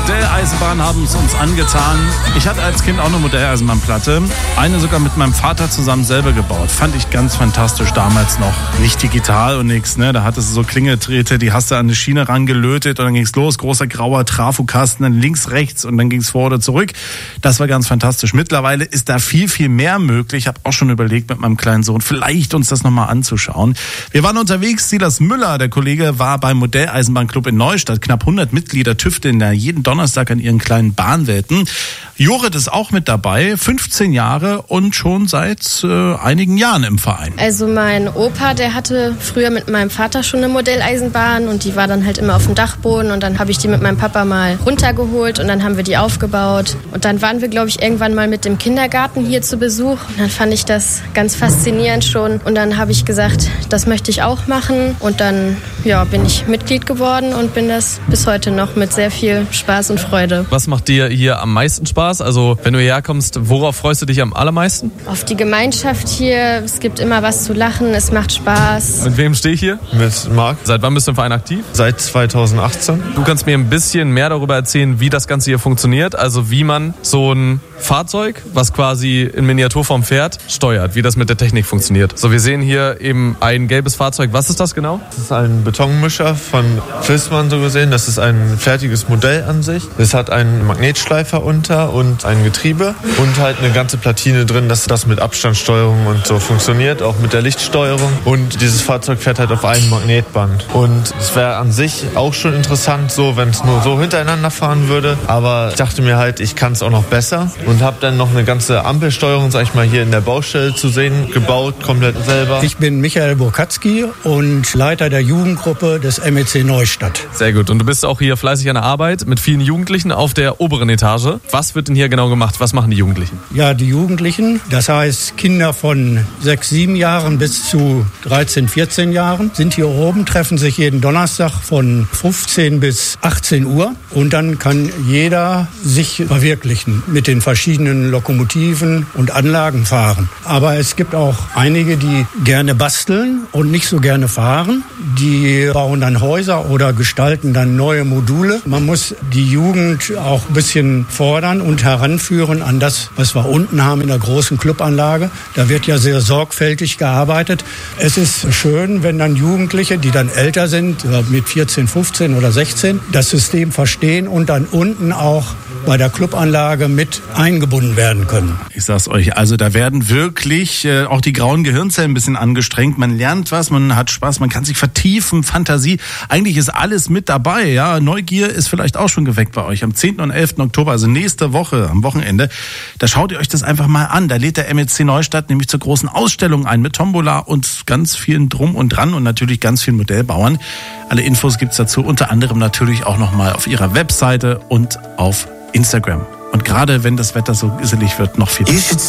Modelleisenbahnen haben es uns angetan. Ich hatte als Kind auch eine Modelleisenbahnplatte. Eine sogar mit meinem Vater zusammen selber gebaut. Fand ich ganz fantastisch damals noch. Nicht digital und nichts, ne? Da hattest du so Klingeldrähte, die hast du an eine Schiene rangelötet und dann ging's los. Großer grauer Trafokasten, dann links, rechts und dann ging's vor oder zurück. Das war ganz fantastisch. Mittlerweile ist da viel, viel mehr möglich. Ich habe auch schon überlegt mit meinem kleinen Sohn, vielleicht uns das nochmal anzuschauen. Wir waren unterwegs. Silas Müller, der Kollege, war beim Modelleisenbahnclub in Neustadt. Knapp 100 Mitglieder tüfteln da jeden Donnerstag an ihren kleinen Bahnwelten. Jorrit ist auch mit dabei, 15 Jahre und schon seit einigen Jahren im Verein. Also mein Opa, der hatte früher mit meinem Vater schon eine Modelleisenbahn und die war dann halt immer auf dem Dachboden und dann habe ich die mit meinem Papa mal runtergeholt und dann haben wir die aufgebaut. Und dann waren wir, glaube ich, irgendwann mal mit dem Kindergarten hier zu Besuch und dann fand ich das ganz faszinierend schon und dann habe ich gesagt, das möchte ich auch machen und dann bin ich Mitglied geworden und bin das bis heute noch mit sehr viel Spaß und Freude. Was macht dir hier am meisten Spaß? Also wenn du hierher kommst, worauf freust du dich am allermeisten? Auf die Gemeinschaft hier. Es gibt immer was zu lachen. Es macht Spaß. Mit wem stehe ich hier? Mit Marc. Seit wann bist du im Verein aktiv? Seit 2018. Du kannst mir ein bisschen mehr darüber erzählen, wie das Ganze hier funktioniert. Also wie man so ein Fahrzeug, was quasi in Miniaturform fährt, steuert. Wie das mit der Technik funktioniert. So, wir sehen hier eben ein gelbes Fahrzeug. Was ist das genau? Das ist ein Betonmischer von Fissmann so gesehen. Das ist ein fertiges Modell an sich. Es hat einen Magnetschleifer unter und ein Getriebe und halt eine ganze Platine drin, dass das mit Abstandssteuerung und so funktioniert, auch mit der Lichtsteuerung. Und dieses Fahrzeug fährt halt auf einem Magnetband. Und es wäre an sich auch schon interessant, so wenn es nur so hintereinander fahren würde. Aber ich dachte mir halt, ich kann es auch noch besser und habe dann noch eine ganze Ampelsteuerung, sag ich mal, hier in der Baustelle zu sehen, gebaut, komplett selber. Ich bin Michael Burkatzky und Leiter der Jugendgruppe des MEC Neustadt. Sehr gut. Und du bist auch hier fleißig an der Arbeit mit vielen Jugendlichen auf der oberen Etage. Was wird denn hier genau gemacht? Was machen die Jugendlichen? Ja, die Jugendlichen, das heißt Kinder von 6, 7 Jahren bis zu 13, 14 Jahren, sind hier oben, treffen sich jeden Donnerstag von 15 bis 18 Uhr. Und dann kann jeder sich verwirklichen mit den verschiedenen Lokomotiven und Anlagen fahren. Aber es gibt auch einige, die gerne basteln und nicht so gerne fahren. Die bauen dann Häuser oder gestalten dann neue Module. Man muss die Jugend auch ein bisschen fordern und heranführen an das, was wir unten haben in der großen Clubanlage. Da wird ja sehr sorgfältig gearbeitet. Es ist schön, wenn dann Jugendliche, die dann älter sind, mit 14, 15 oder 16, das System verstehen und dann unten auch bei der Clubanlage mit eingebunden werden können. Ich sag's euch, also da werden wirklich auch die grauen Gehirnzellen ein bisschen angestrengt. Man lernt was, man hat Spaß, man kann sich vertiefen, Fantasie. Eigentlich ist alles mit dabei. Ja, Neugier ist vielleicht auch schon geweckt bei euch. Am 10. und 11. Oktober, also nächste Woche, am Wochenende, da schaut ihr euch das einfach mal an. Da lädt der MEC Neustadt nämlich zur großen Ausstellung ein mit Tombola und ganz vielen Drum und Dran und natürlich ganz vielen Modellbauern. Alle Infos gibt's dazu unter anderem natürlich auch nochmal auf ihrer Webseite und auf Instagram. Und gerade wenn das Wetter so iselig wird, noch viel besser.